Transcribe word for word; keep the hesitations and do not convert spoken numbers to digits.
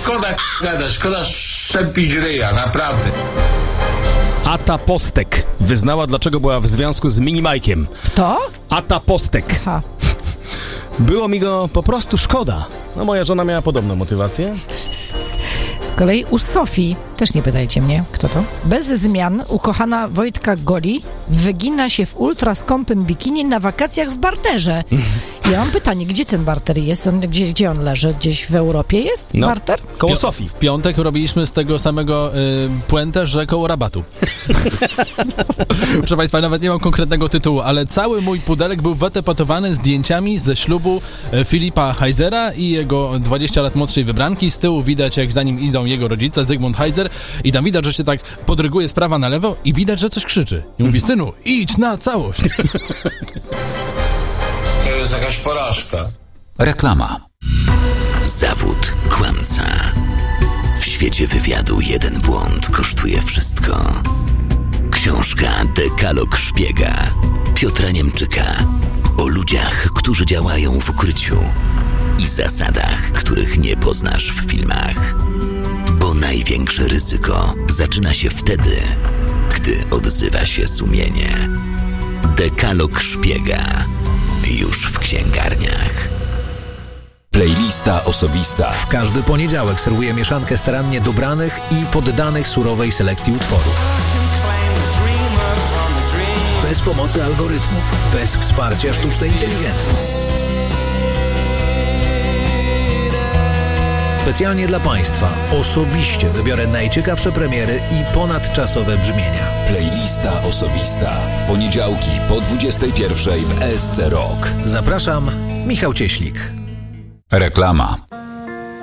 szkoda gadać, szkoda szczepić ryja, naprawdę. Ata Postek wyznała, dlaczego była w związku z Mini Majkiem. Kto? Ata Postek. Aha. Było mi go po prostu szkoda. No moja żona miała podobną motywację. Z kolei u Sofii, też nie pytajcie mnie, kto to, bez zmian ukochana Wojtka Goli wygina się w ultraskąpym bikini na wakacjach w barterze. Ja mam pytanie, gdzie ten barter jest? On, gdzie, gdzie on leży? Gdzieś w Europie jest No, barter? koło Pio- Sofii. W piątek robiliśmy z tego samego y, puentę, że koło rabatu. Proszę Państwa, nawet nie mam konkretnego tytułu, ale cały mój pudelek był wytapetowany zdjęciami ze ślubu y, Filipa Heisera i jego dwadzieścia lat młodszej wybranki. Z tyłu widać, jak za nim idą jego rodzice, Zygmunt Heiser, i tam widać, że się tak podryguje z prawa na lewo i widać, że coś krzyczy. I mówi, synu, idź na całość. To jest jakaś porażka. Reklama. Zawód kłamca. W świecie wywiadu jeden błąd kosztuje wszystko. Książka Dekalog Szpiega Piotra Niemczyka o ludziach, którzy działają w ukryciu i zasadach, których nie poznasz w filmach. Bo największe ryzyko zaczyna się wtedy, gdy odzywa się sumienie. Dekalog Szpiega. Już w księgarniach. Playlista osobista. W każdy poniedziałek serwuję mieszankę starannie dobranych i poddanych surowej selekcji utworów. Bez pomocy algorytmów, bez wsparcia sztucznej inteligencji. Specjalnie dla Państwa osobiście wybiorę najciekawsze premiery i ponadczasowe brzmienia. Playlista osobista. W poniedziałki po dwudziestej pierwszej w S C Rock. Zapraszam, Michał Cieślik. Reklama.